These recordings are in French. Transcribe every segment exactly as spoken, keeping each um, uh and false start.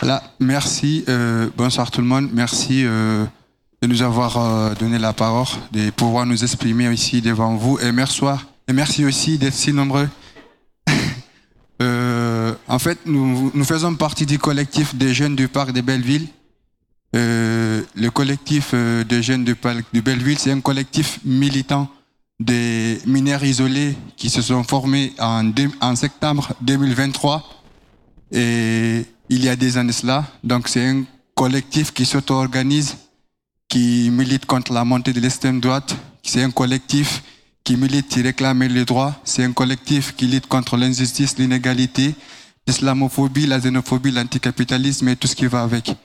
Là, merci. Euh, bonsoir tout le monde. Merci euh, de nous avoir euh, donné la parole, de pouvoir nous exprimer ici devant vous. Et merci, et merci aussi d'être si nombreux. euh, en fait, nous, nous faisons partie du collectif des jeunes du parc de Belleville. Euh, le collectif euh, des jeunes du parc de Belleville, c'est un collectif militant des mineurs isolés qui se sont formés en, deux, en septembre deux mille vingt-trois. Et il y a des années cela. Donc c'est un collectif qui s'auto-organise, qui milite contre la montée de l'extrême droite. C'est un collectif qui milite, qui réclame les droits. C'est un collectif qui lutte contre l'injustice, l'inégalité, l'islamophobie, la xénophobie, l'anticapitalisme et tout ce qui va avec.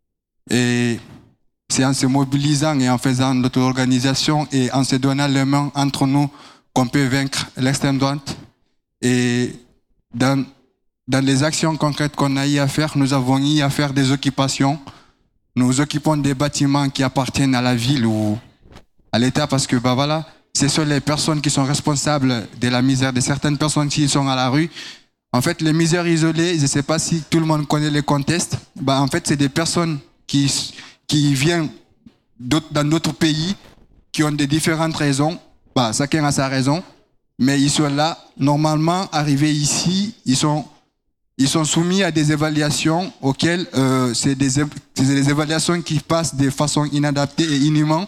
Et c'est en se mobilisant et en faisant notre organisation et en se donnant les mains entre nous qu'on peut vaincre l'extrême droite. Et dans, dans les actions concrètes qu'on a eu à faire, nous avons eu à faire des occupations. Nous occupons des bâtiments qui appartiennent à la ville ou à l'État parce que bah voilà, ce sont les personnes qui sont responsables de la misère de certaines personnes qui sont à la rue. En fait, les misères isolées, je ne sais pas si tout le monde connaît les contextes. Bah, en fait, c'est des personnes qui, qui viennent dans d'autres pays, qui ont des différentes raisons. Bah, chacun a sa raison. Mais ils sont là, normalement, arrivés ici, ils sont, ils sont soumis à des évaluations auxquelles euh, c'est des, des évaluations qui passent de façon inadaptée et inhumaine,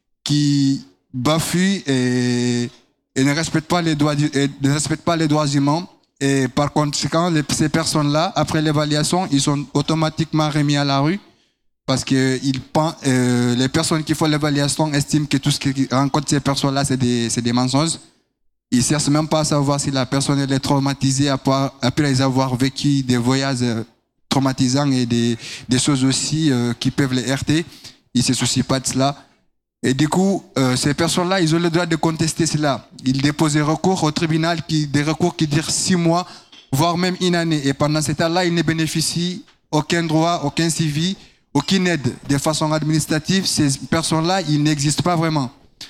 qui bafouent et, et ne respectent pas les droits, et ne respectent pas les droits humains. Et par conséquent, les, ces personnes-là, après l'évaluation, ils sont automatiquement remis à la rue parce que ils, euh, les personnes qui font l'évaluation estiment que tout ce qui rencontre ces personnes-là, c'est des, c'est des mensonges. Ils ne cherchent même pas à savoir si la personne elle est traumatisée après, après avoir vécu des voyages traumatisants et des, des choses aussi euh, qui peuvent les heurter. Ils ne se soucient pas de cela. Et du coup, euh, ces personnes-là, ils ont le droit de contester cela. Ils déposent des recours au tribunal, qui, des recours qui durent six mois, voire même une année. Et pendant ce temps-là, ils ne bénéficient aucun droit, aucun suivi, aucune aide de façon administrative. Ces personnes-là, ils n'existent pas vraiment.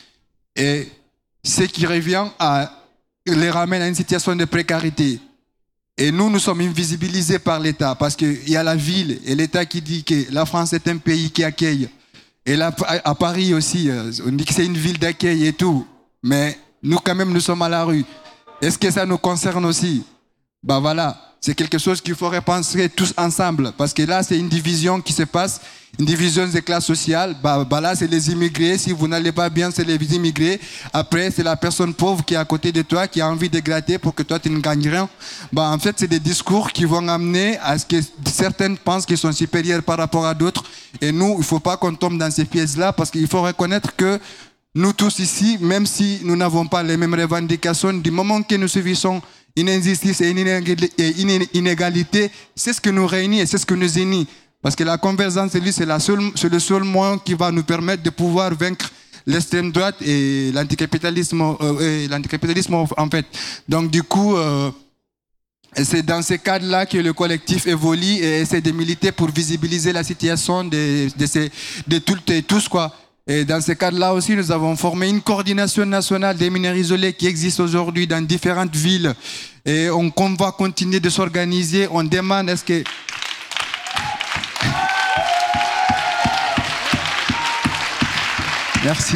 Et ce qui revient à les ramène à une situation de précarité. Et nous, nous sommes invisibilisés par l'État parce qu'il y a la ville et l'État qui dit que la France est un pays qui accueille. Et là, à Paris aussi, on dit que c'est une ville d'accueil et tout. Mais nous, quand même, nous sommes à la rue. Est-ce que ça nous concerne aussi? Ben voilà, c'est quelque chose qu'il faudrait penser tous ensemble. Parce que là, c'est une division qui se passe, une division des classes sociales. Ben, ben là, c'est les immigrés. Si vous n'allez pas bien, c'est les immigrés. Après, c'est la personne pauvre qui est à côté de toi, qui a envie de gratter pour que toi, tu ne gagnes rien. Ben, en fait, c'est des discours qui vont amener à ce que certaines pensent qu'ils sont supérieurs par rapport à d'autres. Et nous, il ne faut pas qu'on tombe dans ces pièges-là parce qu'il faut reconnaître que nous tous ici, même si nous n'avons pas les mêmes revendications, du moment que nous subissons une injustice et une inégalité, c'est ce que nous réunit et c'est ce que nous unit. Parce que la convergence, c'est la seule, c'est le seul moyen qui va nous permettre de pouvoir vaincre l'extrême droite et l'anticapitalisme, euh, et l'anticapitalisme en fait. Donc du coup, euh, c'est dans ce cadre-là que le collectif évolue et essaie de militer pour visibiliser la situation de, de, ces, de toutes et tous, quoi. Et dans ce cadre-là aussi, nous avons formé une coordination nationale des mineurs isolés qui existe aujourd'hui dans différentes villes. Et on, on va continuer de s'organiser. On demande est-ce que... Merci.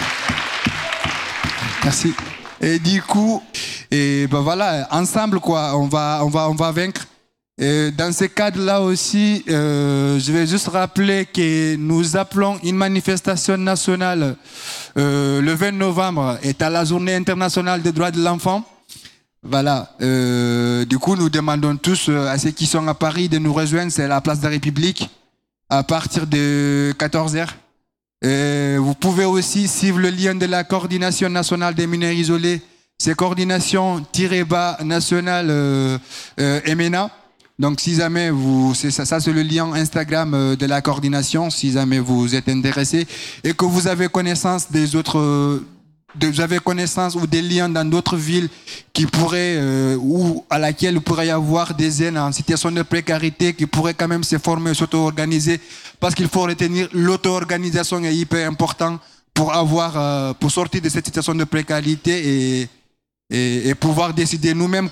Merci. Et du coup, et ben voilà, ensemble, quoi, on va, on va, on va vaincre. Et dans ce cadre-là aussi, euh, je vais juste rappeler que nous appelons une manifestation nationale euh, le vingt novembre, est à la Journée internationale des droits de l'enfant. Voilà. Euh, du coup, nous demandons tous à ceux qui sont à Paris de nous rejoindre, c'est à la place de la République, à partir de quatorze heures. Et vous pouvez aussi suivre le lien de la coordination nationale des mineurs isolés, c'est coordination-bas nationale euh, euh, M N A. Donc, si jamais vous, c'est ça, ça c'est le lien Instagram de la coordination, si jamais vous êtes intéressé et que vous avez connaissance des autres, de, vous avez connaissance ou des liens dans d'autres villes qui pourraient, euh, ou à laquelle il pourrait y avoir des jeunes en situation de précarité qui pourraient quand même se former, s'auto-organiser, parce qu'il faut retenir l'auto-organisation est hyper important pour avoir, euh, pour sortir de cette situation de précarité et Et, et pouvoir décider nous-mêmes